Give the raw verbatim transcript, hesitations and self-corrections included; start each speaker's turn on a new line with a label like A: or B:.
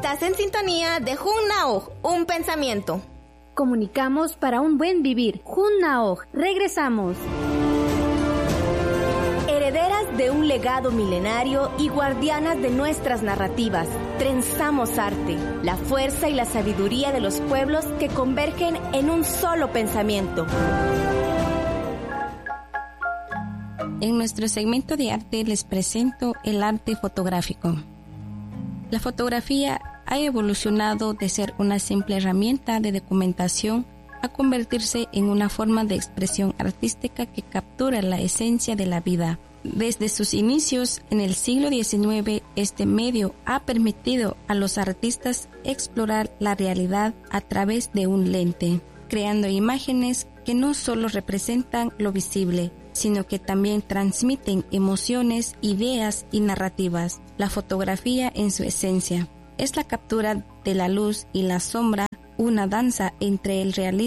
A: Estás en sintonía de Jun Naoj, un pensamiento.
B: Comunicamos para un buen vivir. Jun Naoj, regresamos. Herederas de un legado milenario y guardianas de nuestras narrativas, trenzamos arte, la fuerza y la sabiduría de los pueblos que convergen en un solo pensamiento.
C: En nuestro segmento de arte les presento el arte fotográfico. La fotografía ha evolucionado de ser una simple herramienta de documentación a convertirse en una forma de expresión artística que captura la esencia de la vida. Desde sus inicios en el siglo diecinueve, este medio ha permitido a los artistas explorar la realidad a través de un lente, creando imágenes que no solo representan lo visible, sino que también transmiten emociones, ideas y narrativas. La fotografía en su esencia es la captura de la luz y la sombra, una danza entre el realismo